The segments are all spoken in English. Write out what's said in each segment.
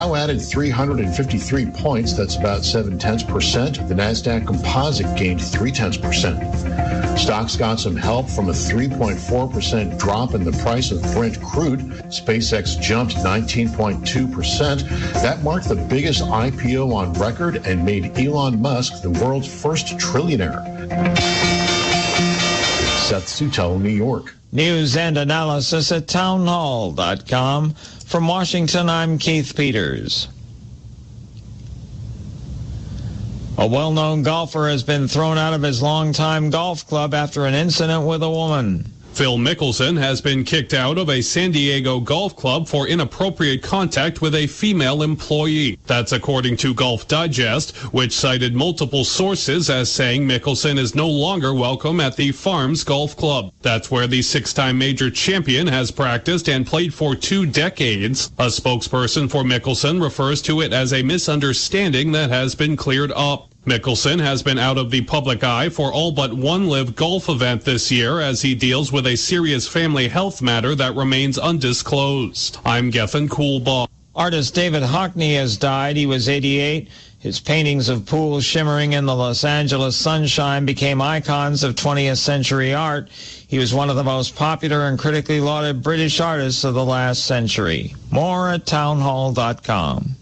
Dow added 353 points, that's about 0.7%. The NASDAQ Composite gained 0.3%. Stocks got some help from a 3.4% drop in the price of Brent crude. SpaceX jumped 19.2%. That marked the biggest IPO on record and made Elon Musk the world's first trillionaire. Seth Sutel, New York. News and analysis at townhall.com. From Washington, I'm Keith Peters. A well-known golfer has been thrown out of his longtime golf club after an incident with a woman. Phil Mickelson has been kicked out of a San Diego golf club for inappropriate contact with a female employee. That's according to Golf Digest, which cited multiple sources as saying Mickelson is no longer welcome at the Farms Golf Club. That's where the six-time major champion has practiced and played for 2 decades. A spokesperson for Mickelson refers to it as a misunderstanding that has been cleared up. Mickelson has been out of the public eye for all but one live golf event this year as he deals with a serious family health matter that remains undisclosed. I'm Gethin Coolbaugh. Artist David Hockney has died. He was 88. His paintings of pools shimmering in the Los Angeles sunshine became icons of 20th century art. He was one of the most popular and critically lauded British artists of the last century. More at townhall.com.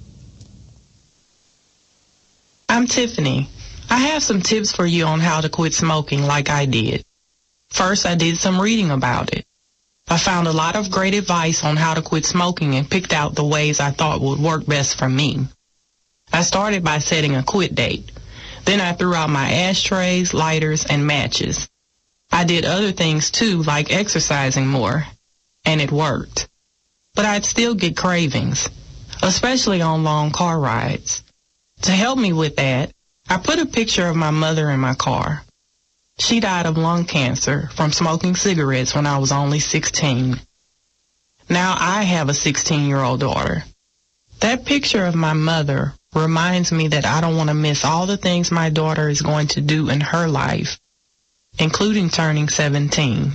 I'm Tiffany. I have some tips for you on how to quit smoking like I did. First, I did some reading about it. I found a lot of great advice on how to quit smoking and picked out the ways I thought would work best for me. I started by setting a quit date. Then I threw out my ashtrays, lighters, and matches. I did other things too, like exercising more, and it worked. But I'd still get cravings, especially on long car rides. To help me with that, I put a picture of my mother in my car. She died of lung cancer from smoking cigarettes when I was only 16. Now I have a 16-year-old daughter. That picture of my mother reminds me that I don't want to miss all the things my daughter is going to do in her life, including turning 17.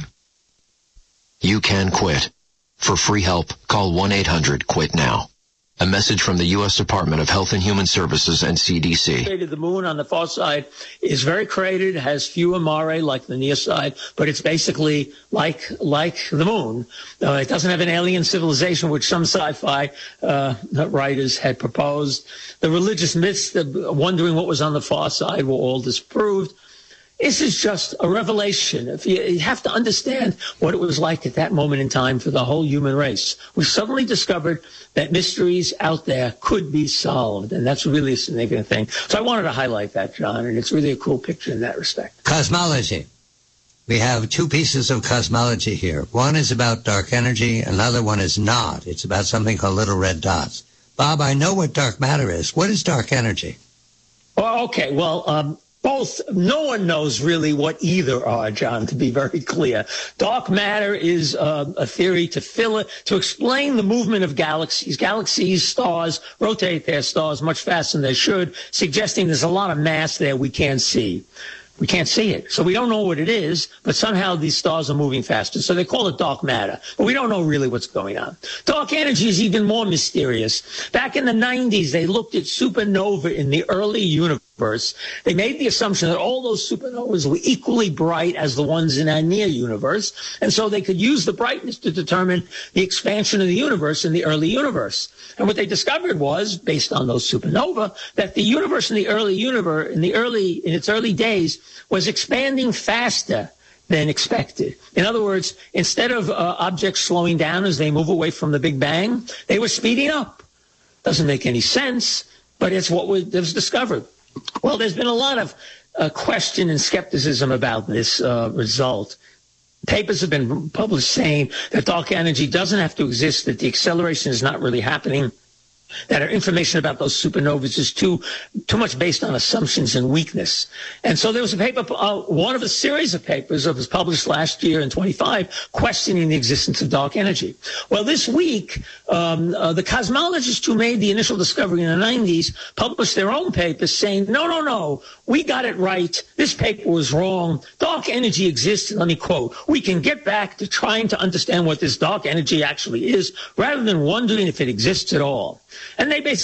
You can quit. For free help, call 1-800-QUIT-NOW. A message from the U.S. Department of Health and Human Services and CDC. The moon on the far side is very created, has fewer mare like the near side, but it's basically like the moon. It doesn't have an alien civilization, which some sci-fi writers had proposed. The religious myths, the wondering what was on the far side, were all disproved. This is just a revelation. If you have to understand what it was like at that moment in time for the whole human race. We suddenly discovered that mysteries out there could be solved, and that's really a significant thing. So I wanted to highlight that, John, and it's really a cool picture in that respect. Cosmology. We have 2 pieces of cosmology here. One is about dark energy, another one is not. It's about something called little red dots. Bob, I know what dark matter is. What is dark energy? Oh, okay, well, both, no one knows really what either are, John, to be very clear. Dark matter is a theory to explain the movement of galaxies. Galaxies, stars, rotate their stars much faster than they should, suggesting there's a lot of mass there we can't see. We can't see it. So we don't know what it is, but somehow these stars are moving faster. So they call it dark matter, but we don't know really what's going on. Dark energy is even more mysterious. Back in the 90s, they looked at supernova in the early universe. They made the assumption that all those supernovas were equally bright as the ones in our near universe. And so they could use the brightness to determine the expansion of the universe in the early universe. And what they discovered was, based on those supernova, that the universe in its early days was expanding faster than expected. In other words, instead of objects slowing down as they move away from the Big Bang, they were speeding up. Doesn't make any sense, but it's what was discovered. Well, there's been a lot of question and skepticism about this result. Papers have been published saying that dark energy doesn't have to exist, that the acceleration is not really happening, that our information about those supernovas is too much based on assumptions and weakness. And so there was a paper, one of a series of papers that was published last year in 25, questioning the existence of dark energy. Well, this week, the cosmologists who made the initial discovery in the 90s published their own paper saying, no, we got it right. This paper was wrong. Dark energy exists. Let me quote, "We can get back to trying to understand what this dark energy actually is rather than wondering if it exists at all." And they basically